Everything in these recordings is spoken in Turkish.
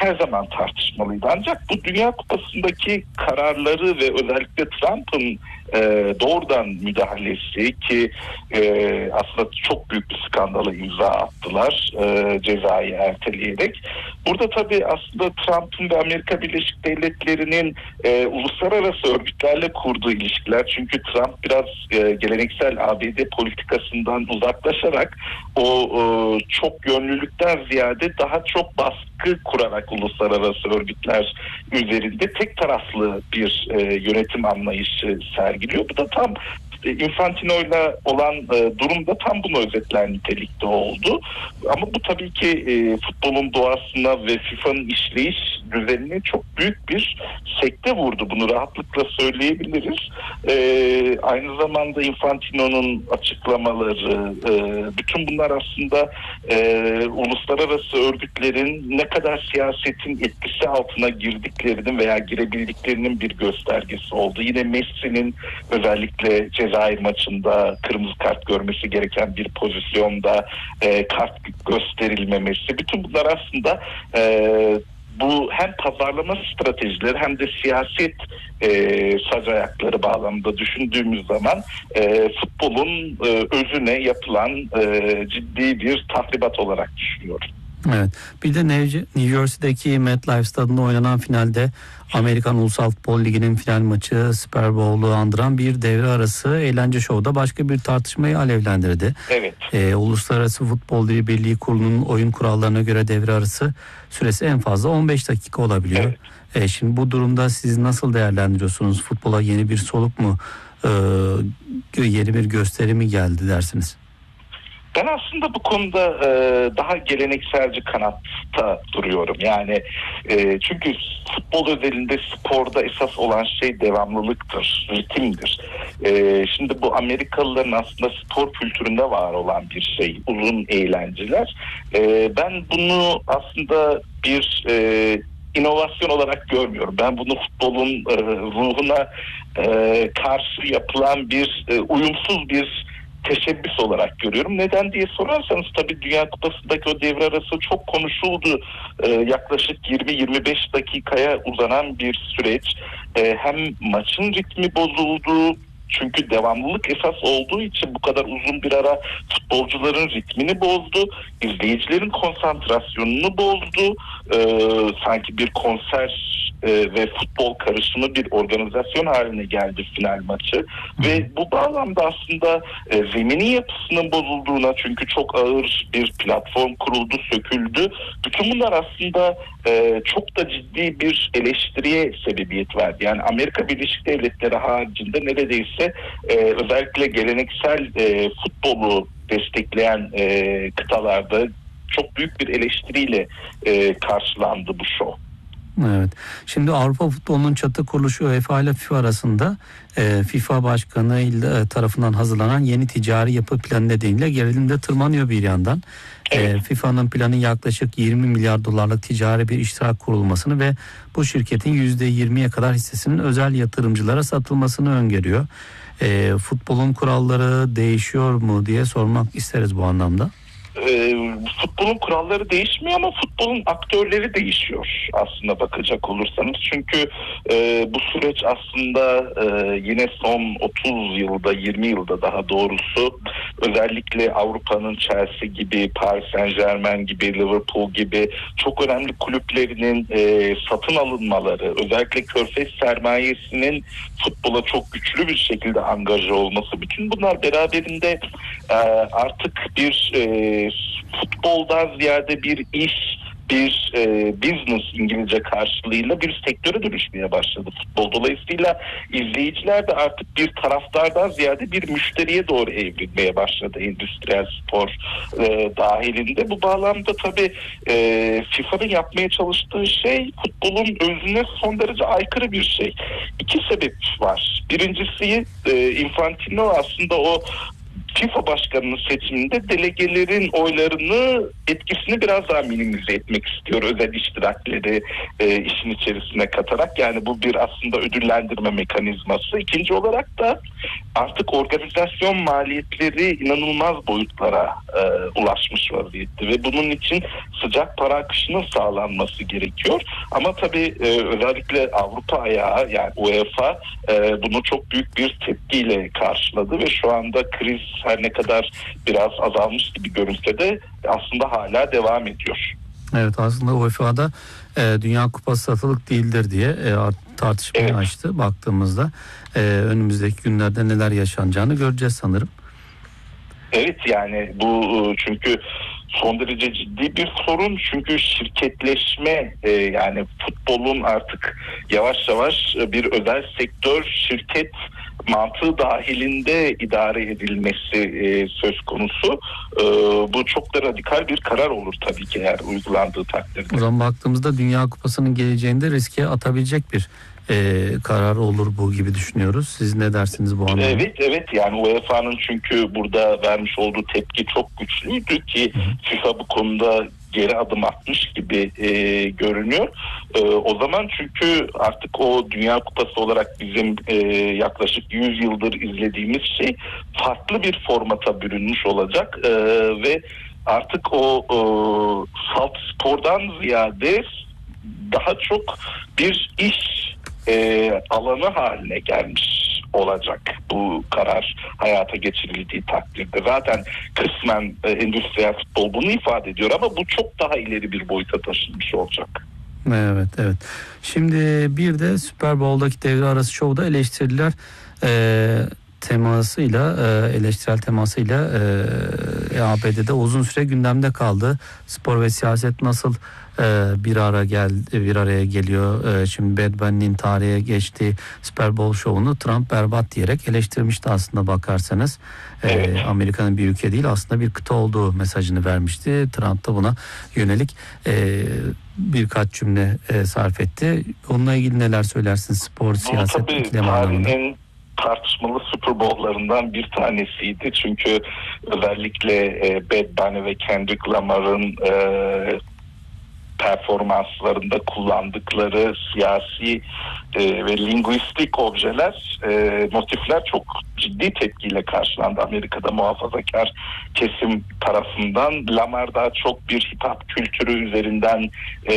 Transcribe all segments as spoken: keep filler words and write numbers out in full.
her zaman tartışmalıydı. Ancak bu Dünya Kupası'ndaki kararları ve özellikle Trump'ın e, doğrudan müdahalesi ki e, aslında çok büyük bir skandala imza attılar e, cezayı erteleyerek. Burada tabii aslında Trump'ın ve Amerika Birleşik Devletleri'nin e, uluslararası örgütlerle kurduğu ilişkiler, çünkü Trump biraz e, geleneksel A B D politikasından uzaklaşarak o e, çok yönlülükten ziyade daha çok baskı kurarak uluslararası örgütler üzerinde tek taraflı bir e, yönetim anlayışı sergiliyor. Bu da tam Infantino'yla olan e, durumda tam bunu özetler nitelikte oldu. Ama bu tabii ki e, futbolun doğasına ve FIFA'nın işleyiş düzenine çok büyük bir sekte vurdu. Bunu rahatlıkla söyleyebiliriz. E, aynı zamanda Infantino'nun açıklamaları, e, bütün bunlar aslında e, uluslararası örgütlerin ne kadar siyasetin etkisi altına girdiklerinin veya girebildiklerinin bir göstergesi oldu. Yine Messi'nin özellikle Cezayir maçında kırmızı kart görmesi gereken bir pozisyonda e, kart gösterilmemesi. Bütün bunlar aslında e, bu hem pazarlama stratejileri hem de siyaset e, sac ayakları bağlamında düşündüğümüz zaman e, futbolun e, özüne yapılan e, ciddi bir tahribat olarak düşünüyorum. Evet. Bir de New Jersey'deki MetLife Stadı'nda oynanan finalde Amerikan Ulusal Futbol Ligi'nin final maçı Super Bowl'u andıran bir devre arası eğlence şovda başka bir tartışmayı alevlendirdi. Evet. Ee, Uluslararası Futbol Birliği Kurulu'nun oyun kurallarına göre devre arası süresi en fazla on beş dakika olabiliyor. Evet. Ee, şimdi bu durumda siz nasıl değerlendiriyorsunuz? Futbola yeni bir soluk mu, e, yeni bir gösteri mi geldi dersiniz? Ben aslında bu konuda e, daha gelenekselci kanatta duruyorum. Yani e, çünkü futbol özelinde sporda esas olan şey devamlılıktır, ritimdir. E, şimdi bu Amerikalıların aslında spor kültüründe var olan bir şey, uzun eğlenceler. E, ben bunu aslında bir e, inovasyon olarak görmüyorum. Ben bunu futbolun e, ruhuna e, karşı yapılan bir e, uyumsuz bir teşebbüs olarak görüyorum. Neden diye sorarsanız tabii Dünya Kupası'ndaki o devre arası çok konuşuldu. Ee, yaklaşık yirmi yirmi beş dakikaya uzanan bir süreç. Ee, hem maçın ritmi bozuldu. Çünkü devamlılık esas olduğu için bu kadar uzun bir ara futbolcuların ritmini bozdu. İzleyicilerin konsantrasyonunu bozdu. Ee, sanki bir konser e, ve futbol karışımı bir organizasyon haline geldi final maçı. Ve bu bağlamda aslında e, zeminin yapısının bozulduğuna, çünkü çok ağır bir platform kuruldu, söküldü. Bütün bunlar aslında e, çok da ciddi bir eleştiriye sebebiyet verdi. Yani Amerika Birleşik Devletleri haricinde neredeyse e, özellikle geleneksel e, futbolu destekleyen e, kıtalarda çok büyük bir eleştiriyle e, karşılandı bu şov. Evet. Şimdi Avrupa futbolunun çatı kuruluşu UEFA ile FIFA arasında e, FIFA Başkanı e, tarafından hazırlanan yeni ticari yapı planı nedeniyle gerilim de tırmanıyor bir yandan. Evet. E, FIFA'nın planı yaklaşık yirmi milyar dolarlık ticari bir iştirak kurulmasını ve bu şirketin yüzde yirmiye kadar hissesinin özel yatırımcılara satılmasını öngörüyor. E, futbolun kuralları değişiyor mu diye sormak isteriz bu anlamda. E, futbolun kuralları değişmiyor ama futbolun aktörleri değişiyor aslında bakacak olursanız. Çünkü e, bu süreç aslında e, yine son otuz yılda, yirmi yılda daha doğrusu, özellikle Avrupa'nın Chelsea gibi, Paris Saint-Germain gibi, Liverpool gibi çok önemli kulüplerinin e, satın alınmaları, özellikle Körfez sermayesinin futbola çok güçlü bir şekilde angaja olması, bütün bunlar beraberinde e, artık bir e, futboldan ziyade bir iş, bir e, business İngilizce karşılığıyla bir sektöre dönüşmeye başladı futbol. Dolayısıyla izleyiciler de artık bir taraftardan ziyade bir müşteriye doğru evrilmeye başladı endüstriyel spor e, dahilinde. Bu bağlamda tabii e, FIFA'nın yapmaya çalıştığı şey futbolun özüne son derece aykırı bir şey. İki sebep var. Birincisi e, Infantino aslında o FIFA başkanının seçiminde delegelerin oylarını, etkisini biraz daha minimize etmek istiyor. Özel iştirakleri e, işin içerisine katarak. Yani bu bir aslında ödüllendirme mekanizması. İkinci olarak da artık organizasyon maliyetleri inanılmaz boyutlara e, ulaşmış vaziyette ve bunun için sıcak para akışının sağlanması gerekiyor. Ama tabii e, özellikle Avrupa ayağı, yani UEFA e, bunu çok büyük bir tepkiyle karşıladı ve şu anda kriz her ne kadar biraz azalmış gibi görünse de aslında hala devam ediyor. Evet, aslında U E F A'da e, Dünya Kupası satılık değildir diye e, tartışmayı evet. açtı. Baktığımızda e, önümüzdeki günlerde neler yaşanacağını göreceğiz sanırım. Evet, yani bu çünkü son derece ciddi bir sorun. Çünkü şirketleşme e, yani futbolun artık yavaş yavaş bir özel sektör şirket mantığı dahilinde idare edilmesi e, söz konusu. E, bu çok da radikal bir karar olur tabii ki eğer uygulandığı takdirde. O zaman baktığımızda Dünya Kupası'nın geleceğinde riske atabilecek bir e, karar olur bu gibi düşünüyoruz. Siz ne dersiniz bu anlamda? Evet evet, yani UEFA'nın çünkü burada vermiş olduğu tepki çok güçlüydü ki FIFA bu konuda geri adım atmış gibi e, görünüyor. E, o zaman çünkü artık o Dünya Kupası olarak bizim e, yaklaşık yüz yıldır izlediğimiz şey farklı bir formata bürünmüş olacak e, ve artık o e, salt spordan ziyade daha çok bir iş e, alanı haline gelmiş olacak bu karar hayata geçirildiği takdirde. Zaten kısmen e, endüstriyel futbol bunu ifade ediyor ama bu çok daha ileri bir boyuta taşınmış olacak. Evet evet. Şimdi bir de Super Bowl'daki devre arası şovda eleştiriler e, temasıyla e, eleştirel temasıyla e, A B D'de uzun süre gündemde kaldı. Spor ve siyaset nasıl e, bir ara gel bir araya geliyor? E, şimdi Bad Bunny'nin tarihe geçtiği Super Bowl şovunu Trump berbat diyerek eleştirmişti aslında bakarsanız. E, evet. Amerika'nın bir ülke değil aslında bir kıta olduğu mesajını vermişti. Trump da buna yönelik e, birkaç cümle e, sarf etti. Onunla ilgili neler söylersin spor, siyaset ikilemi anlamında? Tartışmalı Super Bowl'larından bir tanesiydi. Çünkü özellikle e, Bad Bunny ve Kendrick Lamar'ın e, performanslarında kullandıkları siyasi e, ve linguistik objeler, e, motifler çok ciddi tepkiyle karşılandı Amerika'da muhafazakar kesim tarafından. Lamar daha çok bir hip hop kültürü üzerinden e,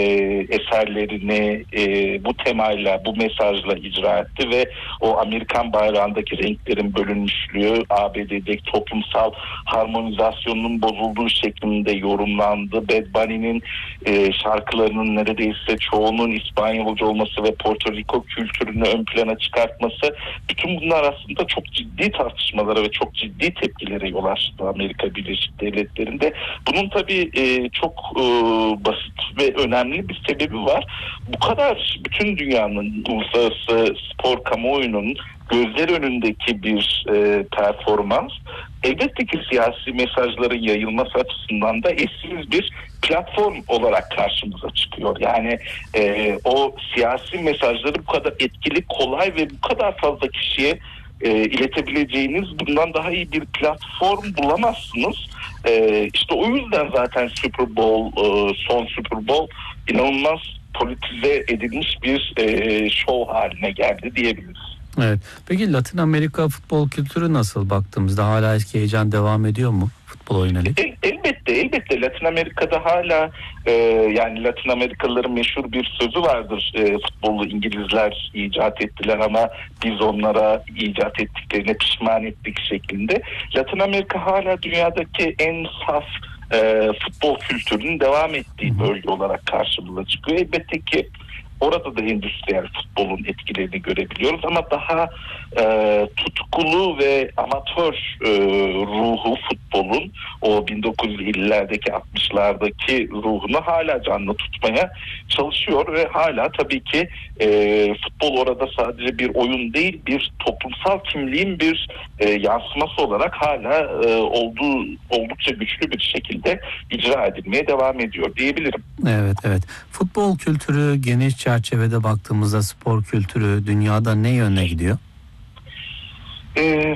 eserlerini e, bu temayla, bu mesajla icra etti ve o Amerikan bayrağındaki renklerin bölünmüşlüğü, A B D'deki toplumsal harmonizasyonun bozulduğu şeklinde yorumlandı. Bad Bunny'nin e, şarkılarının neredeyse çoğunun İspanyolca olması ve Porto Rico kültürünü ön plana çıkartması, bütün bunlar aslında çok ciddi tartışmalara ve çok ciddi tepkilere yol açtı Amerika Birleşik Devletleri'nde. Bunun tabii e, çok e, basit ve önemli bir sebebi var. Bu kadar bütün dünyanın, uluslararası spor kamuoyunun gözler önündeki bir e, performans elbette ki siyasi mesajların yayılması açısından da eşsiz bir platform olarak karşımıza çıkıyor. Yani e, o siyasi mesajları bu kadar etkili, kolay ve bu kadar fazla kişiye e, iletebileceğiniz bundan daha iyi bir platform bulamazsınız. E, işte o yüzden zaten Super Bowl, e, son Super Bowl inanılmaz politize edilmiş bir e, şov haline geldi diyebiliriz. Evet. Peki Latin Amerika futbol kültürü nasıl baktığımızda? Hala eski heyecan devam ediyor mu futbol yönelik? El, elbette elbette Latin Amerika'da hala e, yani Latin Amerikalıların meşhur bir sözü vardır. E, futbolu İngilizler icat ettiler ama biz onlara icat ettiklerine pişman ettik şeklinde. Latin Amerika hala dünyadaki en saf e, futbol kültürünün devam ettiği bölge olarak karşımıza çıkıyor. Elbette ki orada da endüstriyel futbolun etkilerini görebiliyoruz ama daha e, tutkulu ve amatör e, ruhu futbolun, o bin dokuz yüz ellilerdeki altmışlardaki ruhunu hala canlı tutmaya çalışıyor ve hala tabii ki e, futbol orada sadece bir oyun değil, bir toplumsal kimliğin bir e, yansıması olarak hala e, olduğu oldukça güçlü bir şekilde icra edilmeye devam ediyor diyebilirim. Evet evet. Futbol kültürü geniş çerçevede baktığımızda spor kültürü dünyada ne yöne gidiyor? Ee,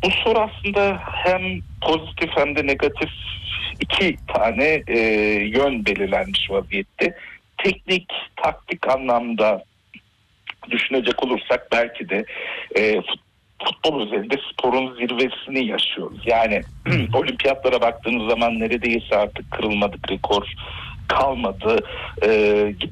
Bu soru aslında hem pozitif hem de negatif iki tane e, yön belirlenmiş vaziyette. Teknik, taktik anlamda düşünecek olursak belki de e, futbol üzerinde sporun zirvesini yaşıyoruz. Yani olimpiyatlara baktığımız zaman neredeyse artık kırılmadık rekor kalmadı. E,